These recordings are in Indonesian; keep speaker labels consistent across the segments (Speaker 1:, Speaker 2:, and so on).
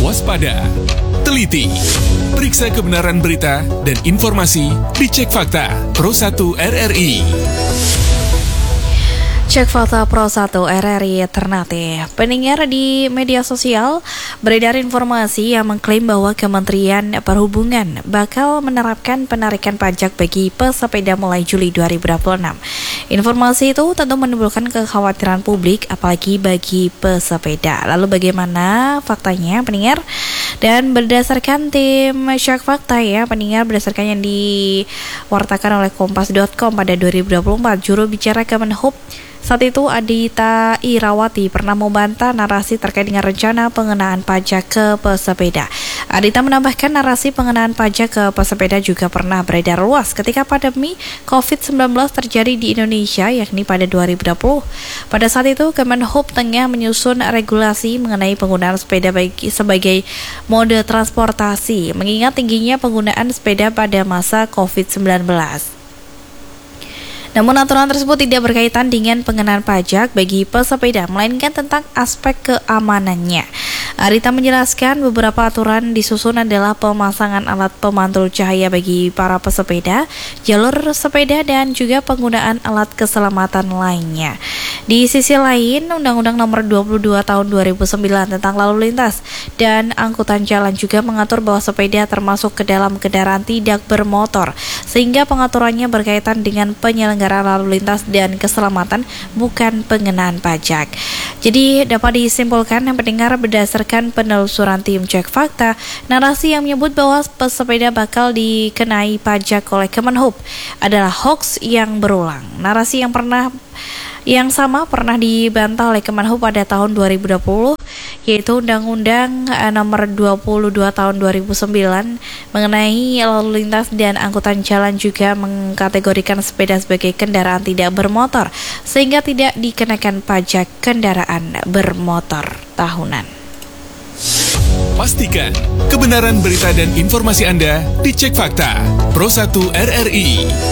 Speaker 1: waspada, teliti, periksa kebenaran berita dan informasi, dicek fakta Pro 1 RRI.
Speaker 2: Cek fakta Pro 1 RRI Ternate. Pendengar, di media sosial beredar informasi yang mengklaim bahwa Kementerian Perhubungan bakal menerapkan penarikan pajak bagi pesepeda mulai Juli 2026. Informasi itu tentu menimbulkan kekhawatiran publik, apalagi bagi pesepeda. Lalu bagaimana faktanya, pendengar? Dan berdasarkan tim Cek Fakta pendengar, berdasarkan yang diwartakan oleh Kompas.com pada 2024, juru bicara Kemenhub saat itu Adita Irawati pernah membantah narasi terkait dengan rencana pengenaan pajak ke pesepeda. Adita menambahkan narasi pengenaan pajak ke pesepeda juga pernah beredar luas ketika pandemi COVID-19 terjadi di Indonesia, yakni pada 2020. Pada saat itu Kemenhub tengah menyusun regulasi mengenai penggunaan sepeda sebagai mode transportasi, mengingat tingginya penggunaan sepeda pada masa COVID-19. Namun aturan tersebut tidak berkaitan dengan pengenaan pajak bagi pesepeda, melainkan tentang aspek keamanannya. Arita menjelaskan beberapa aturan disusun adalah pemasangan alat pemantul cahaya bagi para pesepeda, jalur sepeda, dan juga penggunaan alat keselamatan lainnya. Di sisi lain, Undang-Undang Nomor 22 Tahun 2009 tentang lalu lintas dan angkutan jalan juga mengatur bahwa sepeda termasuk ke dalam kendaraan tidak bermotor, sehingga pengaturannya berkaitan dengan penyelenggaraan lalu lintas dan keselamatan, bukan pengenaan pajak. Jadi dapat disimpulkan yang pendengar, berdasarkan penelusuran tim Cek Fakta, narasi yang menyebut bahwa pesepeda bakal dikenai pajak oleh Kemenhub adalah hoax yang berulang. Narasi yang sama pernah dibantah oleh Kemenhub pada tahun 2020, yaitu Undang-Undang Nomor 22 Tahun 2009 mengenai lalu lintas dan angkutan jalan juga mengkategorikan sepeda sebagai kendaraan tidak bermotor, sehingga tidak dikenakan pajak kendaraan bermotor tahunan.
Speaker 1: Pastikan kebenaran berita dan informasi Anda dicek fakta Pro 1 RRI.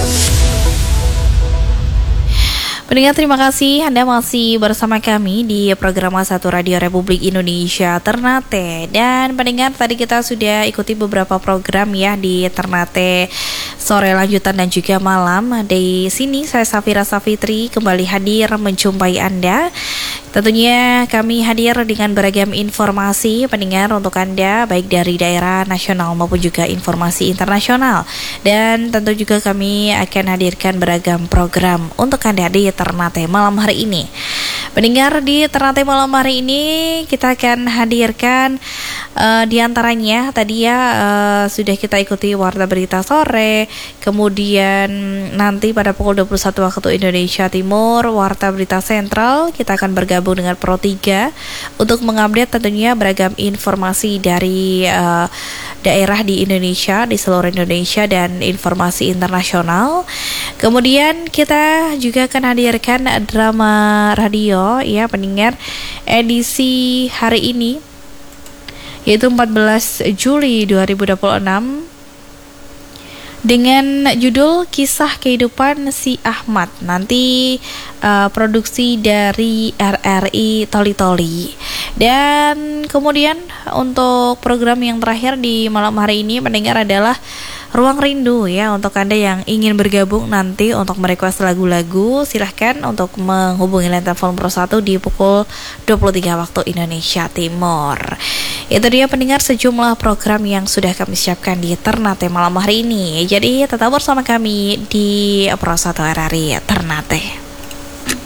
Speaker 2: Pendengar, terima kasih Anda masih bersama kami di program Satu Radio Republik Indonesia Ternate. Dan pendengar, tadi kita sudah ikuti beberapa program di Ternate sore lanjutan dan juga malam. Di sini saya Safira Safitri kembali hadir menjumpai Anda. Tentunya kami hadir dengan beragam informasi pendengar untuk Anda, baik dari daerah, nasional maupun juga informasi internasional. Dan tentu juga kami akan hadirkan beragam program untuk Anda di Ternate malam hari ini. Pendengar, di Ternate malam hari ini kita akan hadirkan di antaranya tadi sudah kita ikuti Warta Berita Sore, kemudian nanti pada pukul 21 waktu Indonesia Timur Warta Berita Sentral, kita akan bergabung dengan Pro 3 untuk mengupdate tentunya beragam informasi dari daerah di Indonesia, di seluruh Indonesia, dan informasi internasional. Kemudian kita juga akan hadirkan drama radio pendengar edisi hari ini, yaitu 14 Juli 2026 dengan judul Kisah Kehidupan Si Ahmad. Nanti produksi dari RRI Toli Toli. Dan kemudian untuk program yang terakhir di malam hari ini pendengar adalah Ruang Rindu untuk Anda yang ingin bergabung nanti untuk merequest lagu-lagu, silahkan untuk menghubungi line telepon Pro 1 di pukul 23 waktu Indonesia Timur. Itu dia pendengar sejumlah program yang sudah kami siapkan di Ternate malam hari ini. Jadi tetap bersama kami di Pro 1 RRI Ternate.